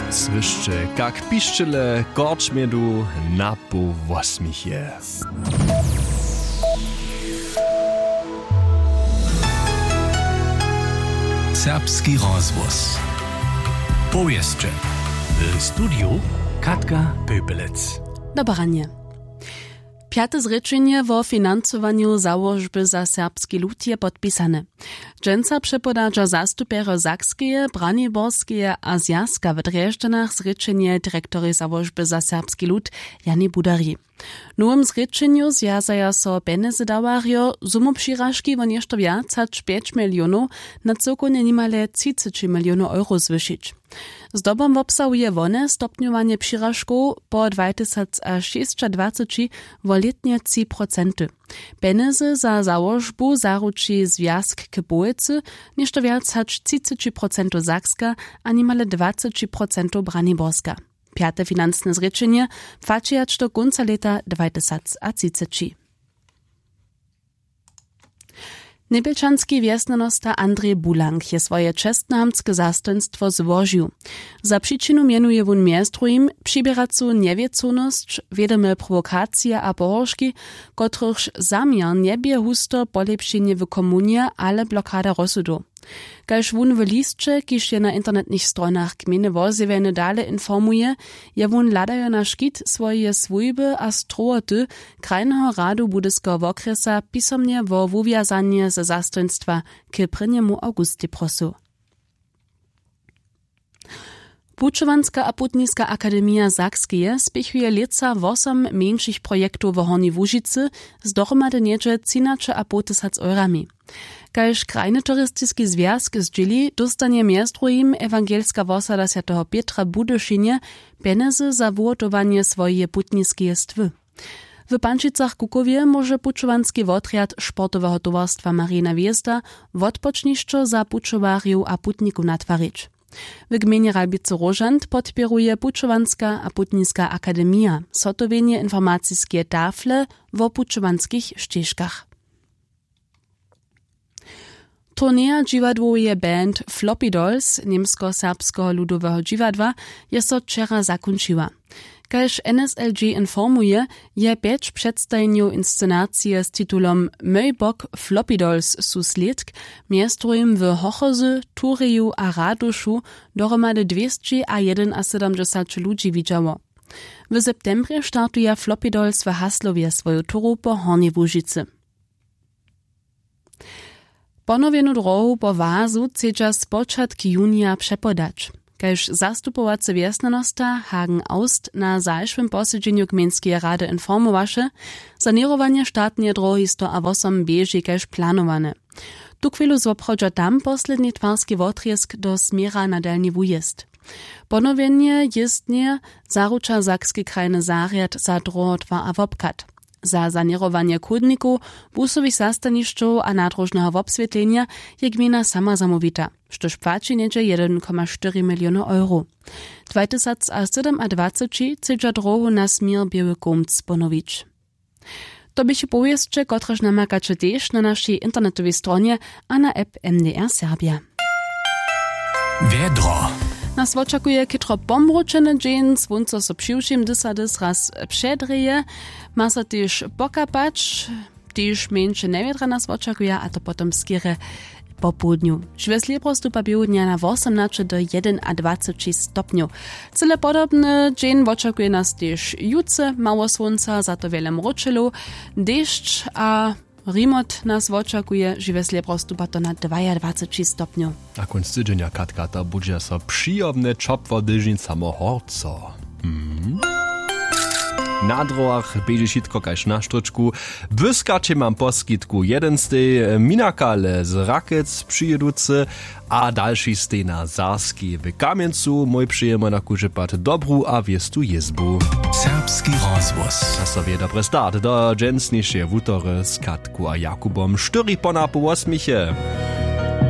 Słyszcie, jak piszczyle korczmiedu na po 8 je. Serbski rozwóz. Powieszcze. W studiu Katka Pöpelec. Dobranie. Piate zrečenje wo financowaniu założby za serbski lud je podpisane. Dżęca przepodadża zastupero Sakskeje, Braniborskeje a Zjazka w Dreżdżanach zrečenje dyrektory założby za serbski lud Jani Budari. Nowym zrečenju zjazaja so penezy dawario sumu přiražki wo nešto viac hač 5 milionów na celkovne nimale 30 milionów euro zwyšić. Zdobom obsahuje wone stopnjowanie přiražkov po 2026 wo letnie 3%. Penezy za założbu zaruči Związk k Bojcy, nešto viac hač 30% Sakska a nimale 20% Braniborska. Piate finansne zrečenje fačijač do konca leta 2030. Nebelčanski wjesnanosta Andrzej Bulank je swoje czestnohamtskie zastojnstwo złożył. Za przyczynę mianuje won miastrujim przybieracu niewieconość, wiadome prowokacje a pohorzki, których zamiar nie bie husto polepszenie w komunie, ale blokada rozsudu. Kaž wun w listče, kiž je na internetnych stronach gminy Worzewene dale informuje, je wun ladajo na škit swoje swójby a strołoty krajnego radu budyskiego wokresa pisomnie wo wuwiazanie ze zastojnstwa k 1. augustie prosu. Pučovanska a Putniska akademia Sakskeje spichuje leca 8 mniejszych projektów w Horni Łužicy z dohromady niedzie 13,5 eurami. Kaž krajny turystyczny związk zdźěli, dostanie miastrujim ewangelska wosada Świętego Pietra Budyšinje penezy za wuhotowanie swoje putniskie stwy. W Pančicach-Kukowie może pučovanski wotriad sportowego towarstwa Marina Wiezda wotpočnišćo za pučowarjów a putników natwarić. W gminie Ralbice-Rožant podpieruje Pučovanska a Putniska akademia sotowienie informacyjskie tafle wo pučovanskich ścieżkach. Turneja dziwadłuje band Floppy Dolls niemsko-serbskiego ludowego dziwadła jest od wczera zakończyła. Kaž NSLG informuje, je 5 przedstawieniu inscenacje z tytułom Mój bok Floppy Dolls su sledk, miastrujim w Hochozy, Tureju a Raduszu dohromady 271 ludzi widziało. W septembrze startuje Floppy Dolls w Haslowie swoją turu po Hornej Łužicy. Ponowienu drogu po Wazu chcedźa z początku junia przepodać. Kaž zastupovace wjesnanosta Hagen Aust na zajszwym posiedzeniu gminskie rady informowaše, sanerowanie štatnie drogi 108 bieži kaž planowane. Tu chwilu zobchodža tam posledni twarski wotrjesk do smiera na dalni wujezd. Ponowienie jezdnie zaruča Sakski krajny zariad za drohotva a wobkat. Za sanerowanie chodników, busowych zastanišćov a nadrožného wobsvietlenia je gmina sama zamówita, štož płaci niedzie 1,4 miliona euro. 2027 chcedźa drohu na smier Biały Komc ponowić. To byście powieszcze, kotreż namakacie też na naszej internetowej stronie a na app MDR Serbia. Vedro. Nas oczekuje kitro pomručene dżen, svunco so přiwšim dysadys raz předreje, ma so też pokapać, też mniejsze newiedra nas oczekuje, a to potom skierę po południu. Šveslie prostupa białodnia na 18 do 21 stopniów. Cyle podobny dżen oczekuje nas też jutce, mało słońca, za to wiele mručelu, deszcz a Rimot nas oczekuje, Šveslie prostupa to na 22 stopniów. A konc tydzienia Katka to będzie so przyjemne czopwo dyżin samohorco. Na drohach beže šitko kaž na štročku. Wyskače mam poskitku jeden z tej minakale z Rakec přijeduce a další z tej na Zarski w Kamieńcu. Mój przyjemno na kužepat dobru a wiestu jezbu. Serbski rozwóz. A sobie dobre start do dżensniejsze wutory z Katku a Jakubom 4 po 8.